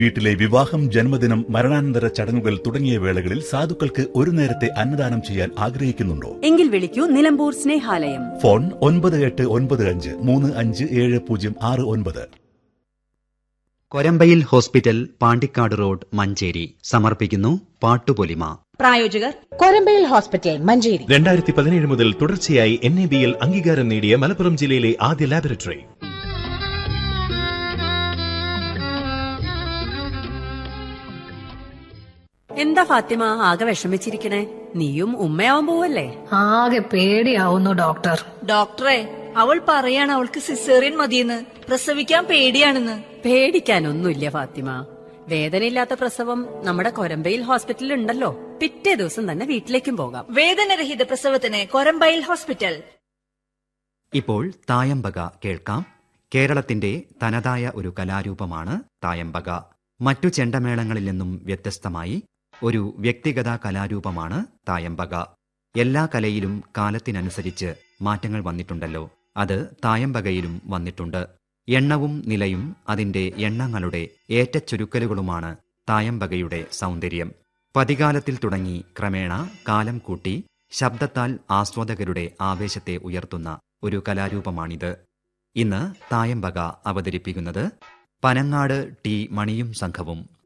വീട്ടിലെ വിവാഹം, ജന്മദിനം, മരണാനന്തര ചടങ്ങുകൾ തുടങ്ങിയ വേളകളിൽ സാധുക്കൾക്ക് ഒരു നേരത്തെ അന്നദാനം ചെയ്യാൻ ആഗ്രഹിക്കുന്നുണ്ടോ? എങ്കിൽ വിളിക്കൂ Nilambur Snehalayam. Phone 9895357069. Korambayil hospital, Pandikkad road, Manjeri സമർപ്പിക്കുന്നു പാട്ടുപൊലിമ. പ്രായോജകർ കൊരമ്പയിൽ ഹോസ്പിറ്റൽ, മഞ്ചേരി. 2017 മുതൽ തുടർച്ചയായി NABL അംഗീകാരം നേടിയ മലപ്പുറം ജില്ലയിലെ ആദ്യ ലാബറട്ടറി. എന്താ ഫാത്തിമ ആകെ വിഷമിച്ചിരിക്കണേ? നീയും ഉമ്മയാവാൻ പോവല്ലേ? ആകെ പേടിയാവുന്നു ഡോക്ടർ. ഡോക്ടറെ, അവൾ പറയാണ് അവൾക്ക് സിസേറിയൻ മതിയെന്ന്. പ്രസവിക്കാൻ പേടിയാണെന്ന്. പേടിക്കാനൊന്നുമില്ല ഫാത്തിമ. വേദനയില്ലാത്ത പ്രസവം നമ്മുടെ കൊരമ്പയിൽ ഹോസ്പിറ്റലിൽ ഉണ്ടല്ലോ. പിറ്റേ ദിവസം തന്നെ വീട്ടിലേക്കും പോകാം. വേദനരഹിത പ്രസവത്തിന് കൊരമ്പയിൽ ഹോസ്പിറ്റൽ. ഇപ്പോൾ തായമ്പക കേൾക്കാം. കേരളത്തിന്റെ തനതായ ഒരു കലാരൂപമാണ് തായമ്പക. മറ്റു ചെണ്ടമേളങ്ങളിൽ നിന്നും വ്യത്യസ്തമായി ഒരു വ്യക്തിഗത കലാരൂപമാണ് തായമ്പക. എല്ലാ കലയിലും കാലത്തിനനുസരിച്ച് മാറ്റങ്ങൾ വന്നിട്ടുണ്ടല്ലോ. അത് തായമ്പകയിലും വന്നിട്ടുണ്ട്. എണ്ണവും നിലയും അതിന്റെ എണ്ണങ്ങളുടെ ഏറ്റച്ചുരുക്കലുകളുമാണ് തായമ്പകയുടെ സൗന്ദര്യം. പതികാലത്തിൽ തുടങ്ങി ക്രമേണ കാലം കൂട്ടി ശബ്ദത്താൽ ആസ്വാദകരുടെ ആവേശത്തെ ഉയർത്തുന്ന ഒരു കലാരൂപമാണിത്. ഇന്ന് തായമ്പക അവതരിപ്പിക്കുന്നത് പനങ്ങാട് ടി മണിയും സംഘവും